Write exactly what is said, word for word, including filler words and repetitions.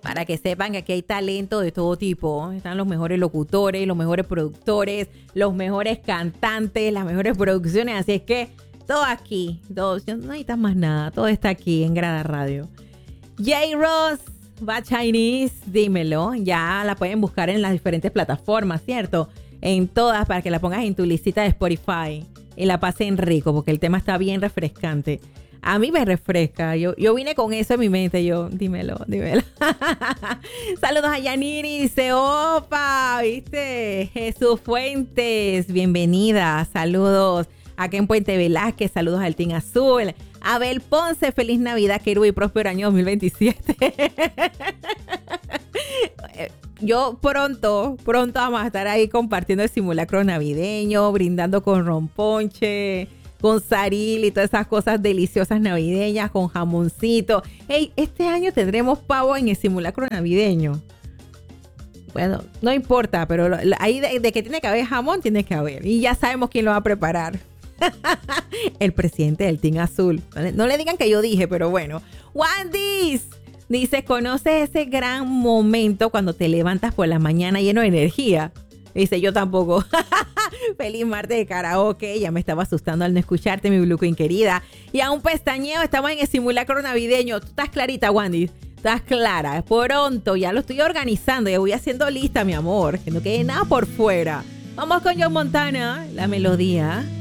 Para que sepan que aquí hay talento de todo tipo. Están los mejores locutores, los mejores productores, los mejores cantantes, las mejores producciones. Así es que todo aquí. Todo, no necesitas más nada. Todo está aquí en Grada Radio. J-Ross, Bad Chinese, dímelo. Ya la pueden buscar en las diferentes plataformas, ¿cierto? En todas, para que la pongas en tu listita de Spotify. Y la pasen rico, porque el tema está bien refrescante. A mí me refresca. Yo, yo vine con eso en mi mente. Yo, dímelo, dímelo. Saludos a Yaniri. Dice, opa, ¿viste? Jesús Fuentes, bienvenida. Saludos acá en Puente Velázquez. Saludos al Team Azul. Abel Ponce, feliz Navidad, querido y próspero año dos mil veintisiete. Yo pronto, pronto vamos a estar ahí compartiendo el simulacro navideño, brindando con romponche, con saril y todas esas cosas deliciosas navideñas, con jamoncito. Hey, este año tendremos pavo en el simulacro navideño. Bueno, no importa, pero ahí de, de que tiene que haber jamón, tiene que haber. Y ya sabemos quién lo va a preparar. El presidente del Team Azul. No le digan que yo dije, pero bueno. Wandis dice, ¿conoces ese gran momento cuando te levantas por la mañana lleno de energía? Dice, yo tampoco. Feliz martes de karaoke. Ya me estaba asustando al no escucharte, mi Blue Queen querida. Y a un pestañeo estamos en el simulacro navideño. Tú estás clarita, Wandy. Estás clara. Pronto, ya lo estoy organizando. Ya voy haciendo lista, mi amor. Que no quede nada por fuera. Vamos con John Montana. La melodía.